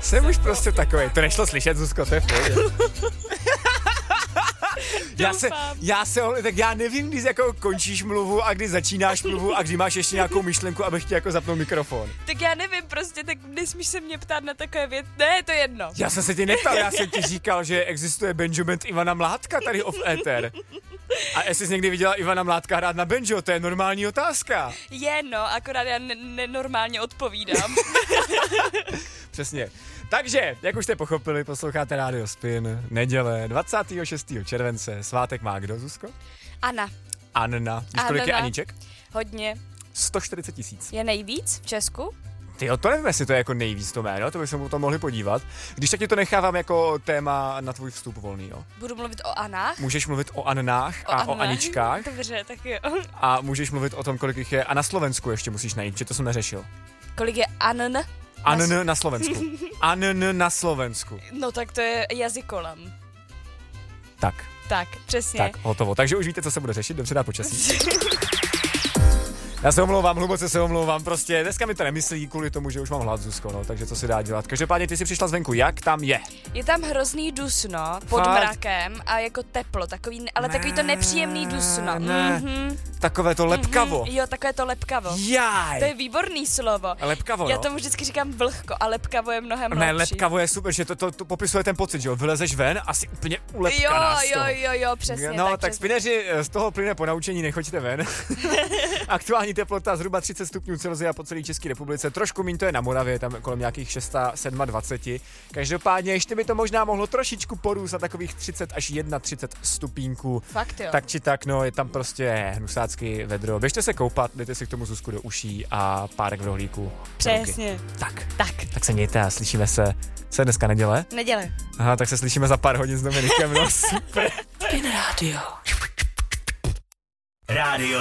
Jsem už prostě takovej, to nešlo slyšet, Zuzko, to je v pohodě. Tak já nevím, kdy jako končíš mluvu a kdy začínáš mluvu a kdy máš ještě nějakou myšlenku, abych ti jako zapnul mikrofon. Tak já nevím, prostě, tak nesmíš se mě ptát na takové věci. Ne, to je jedno. Já jsem se ti neptal, já jsem ti říkal, že existuje banjo band Ivana Mládka tady off éter. A jestli jsi někdy viděla Ivana Mládka hrát na banjo, to je normální otázka. Je, no, akorát já nenormálně odpovídám. Přesně. Takže, jak už jste pochopili, posloucháte Radio Spin, neděle 26. července. Svátek má kdo, Zuzko? Anna. Víš, kolik je Aniček? Hodně. 140 000. Je nejvíc v Česku? Tyjo, to nevím, jestli to je jako nejvíc to jméno, to bychom to mohli podívat. Když tak ti to nechávám jako téma na tvůj vstup volný, jo. Budu mluvit o Anách? Můžeš mluvit o Annách a o Aničkách. Dobře, tak jo. A můžeš mluvit o tom, kolik jich je. A na Slovensku ještě musíš najít, že to jsem neřešil. Kolik je Ann? Ann na Slovensku. Ann na Slovensku. No tak to je jazykolem. Tak, přesně. Tak, hotovo. Takže už víte, co se bude řešit, dobře dá počasí. Já se omlouvám, hluboce se omlouvám, prostě dneska mi to nemyslí kvůli tomu, že už mám hlad, Zuzko, no, takže co se dá dělat. Každopádně ty jsi přišla zvenku, jak tam je? Je tam hrozný dusno pod mrakem a jako teplo, takový to nepříjemný dusno. Takové to lepkavo. Jo, takové to lepkavo. Jaj. To je výborný slovo. Lepkavo, Já tomu vždycky říkám vlhko a lepkavo je mnohem lepší. Ne, lepkavo je super, že to popisuje ten pocit, že jo, vylezeš ven a jsi úplně ulepkaná z toho. Jo, přesně. No, tak spineři, z toho plyne ponaučení, nechoďte ven. Aktuální teplota zhruba 30 stupňů Celsia po celé České republice. Trošku míň to je na Moravě, tam kolem nějakých 27. Každopádně ještě by to možná mohlo trošičku porůst na takových 30 až 31 stupínků. Fakt jo. Tak či tak, no, je tam prostě hnusácky vedro. Běžte se koupat, dejte si k tomu Zuzku do uší a párek v rohlíku. Přesně. Tak se mějte a slyšíme se. Co je dneska neděle? Neděle. Aha, tak se slyšíme za pár hodin s Dominikem, no super. Spin Radio. Radio